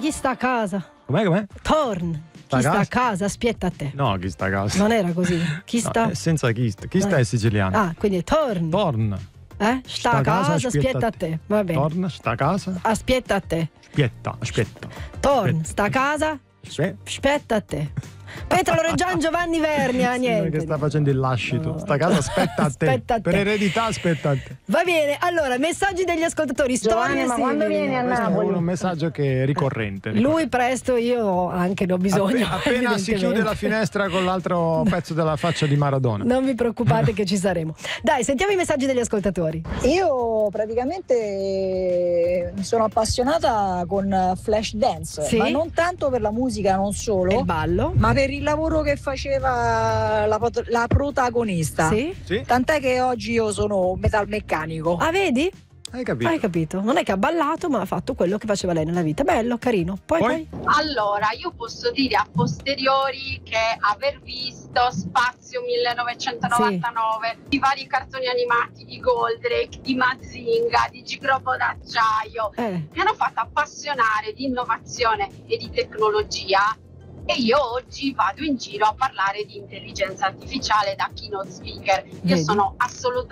chi sta a casa? Com'è? Torn. Chi sta a casa, aspetta a te. No, chi sta a casa. Non era così. Chi sta? Senza chi sta. Chi sta è siciliano. Ah, quindi torn. Torn. Sta a casa, aspetta a te. Va bene. Torn, sta a casa. Aspetta a te. Aspetta. Torn, sta a casa. Aspetta a te. Petra Loreggian, Giovanni Vernia, niente. Che sta facendo il lascito. No. Sta casa aspetta a te. Aspetta a te. Per eredità aspetta a te. Va bene, allora, messaggi degli ascoltatori. Giovanni, ma quando vieni a Questo è Napoli? un messaggio che è ricorrente. Lui presto, io anche ne ho bisogno. Appena si chiude la finestra con l'altro pezzo della faccia di Maradona. Non vi preoccupate che ci saremo. Dai, sentiamo i messaggi degli ascoltatori. Io praticamente mi sono appassionata con Flashdance, Sì? ma non tanto per la musica, non solo, Il ballo. ma per il lavoro che faceva la protagonista. Sì? Sì? Tant'è che oggi io sono metalmeccanico. Ah, vedi? Hai capito? Hai capito? Non è che ha ballato, ma ha fatto quello che faceva lei nella vita. Bello, carino. Poi? Allora, io posso dire a posteriori che aver visto Spazio 1999, i vari cartoni animati di Goldrake, di Mazinga, di Gigrobo d'acciaio, mi hanno fatto appassionare di innovazione e di tecnologia. E io oggi vado in giro a parlare di intelligenza artificiale da keynote speaker. Io Vedi? sono assolutamente